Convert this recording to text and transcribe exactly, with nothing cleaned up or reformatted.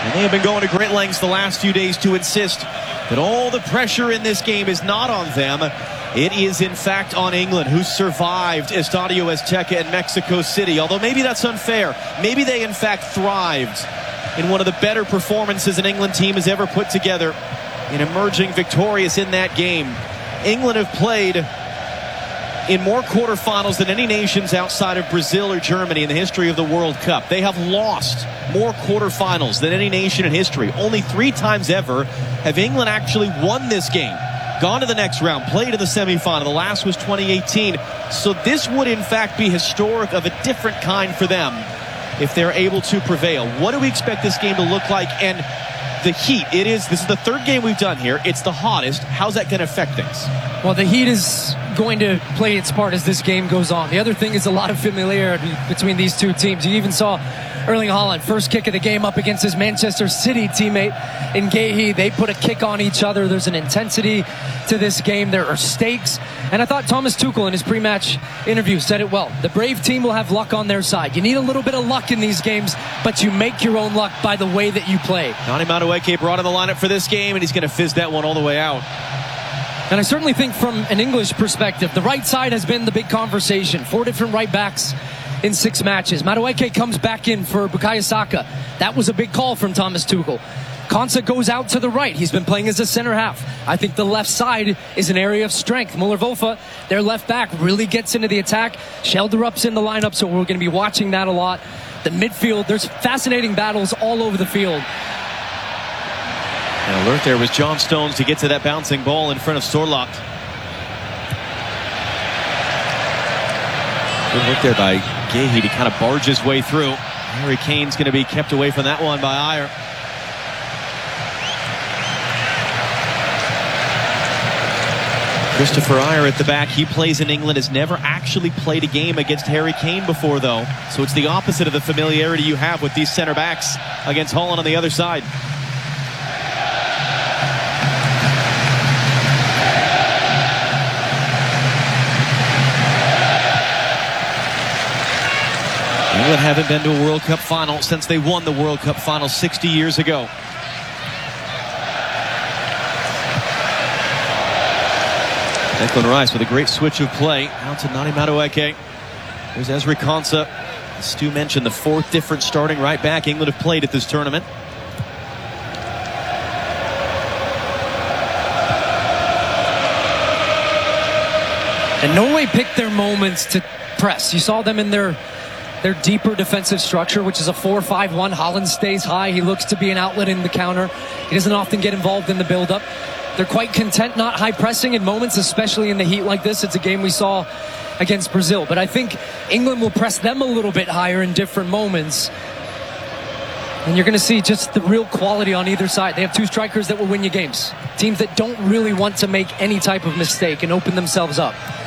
And they have been going to great lengths the last few days to insist that all the pressure in this game is not on them. It is, in fact, on England, who survived Estadio Azteca in Mexico City. Although maybe that's unfair. Maybe they, in fact, thrived in one of the better performances an England team has ever put together in emerging victorious in that game. England have played in more quarterfinals than any nations outside of Brazil or Germany in the history of the World Cup. They have lost more quarterfinals than any nation in history. Only three times ever have England actually won this game, gone to the next round, played in the semifinal. The last was twenty eighteen. So this would, in fact, be historic of a different kind for them if they're able to prevail. What do we expect this game to look like? And the heat, it is, this is the third game we've done here. It's the hottest. How's that going to affect things? Well, the heat is going to play its part as this game goes on. The other thing is a lot of familiarity between these two teams. You even saw Erling Haaland, first kick of the game up against his Manchester City teammate in Guehi. They put a kick on each other. There's an intensity to this game. There are stakes. And I thought Thomas Tuchel in his pre-match interview said it well. The brave team will have luck on their side. You need a little bit of luck in these games, but you make your own luck by the way that you play. Nani Madueke brought in the lineup for this game, and he's going to fizz that one all the way out. And I certainly think from an English perspective, the right side has been the big conversation. Four different right backs in six matches. Madueke comes back in for Bukayo Saka. That was a big call from Thomas Tuchel. Konsa goes out to the right. He's been playing as a center half. I think the left side is an area of strength. Muller-Wolfe, their left back, really gets into the attack. Scheldrup's in the lineup, so we're going to be watching that a lot. The midfield, there's fascinating battles all over the field. An alert there was John Stones to get to that bouncing ball in front of Sorloth. Good work there by Guehi to kind of barge his way through. Harry Kane's going to be kept away from that one by Ajer. Christopher Ajer at the back. He plays in England, has never actually played a game against Harry Kane before, though. So it's the opposite of the familiarity you have with these center backs against Haaland on the other side. England haven't been to a World Cup final since they won the World Cup final sixty years ago. Declan Rice with a great switch of play out to Nani Madueke. There's Ezri Konsa. As Stu mentioned, the fourth different starting right back England have played at this tournament. And Norway picked their moments to press. You saw them in their their deeper defensive structure, which is a four five one. Haaland stays high. He looks to be an outlet in the counter. He doesn't often get involved in the build-up. They're quite content not high pressing in moments, especially in the heat like this. It's a game we saw against Brazil. But I think England will press them a little bit higher in different moments. And you're going to see just the real quality on either side. They have two strikers that will win you games. Teams that don't really want to make any type of mistake and open themselves up.